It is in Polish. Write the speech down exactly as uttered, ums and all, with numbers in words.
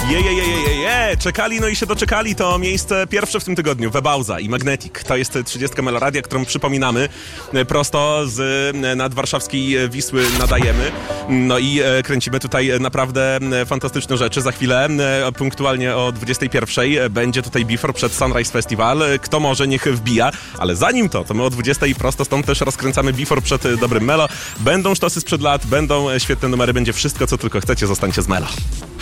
Je, je, je, je, je, czekali, no i się doczekali. To miejsce pierwsze w tym tygodniu, Webauza i Magnetic. To jest trzydziestka Meloradia, którą przypominamy prosto z nadwarszawskiej Wisły nadajemy. No i kręcimy tutaj naprawdę fantastyczne rzeczy. Za chwilę, punktualnie o dwudziestej pierwszej będzie tutaj Before przed Sunrise Festival. Kto może, niech wbija. Ale zanim to, to my o dwudziestej prosto stąd też rozkręcamy Before przed Dobrym Melo. Będą sztosy sprzed lat, będą świetne numery, będzie wszystko, co tylko chcecie. Zostańcie z Melo.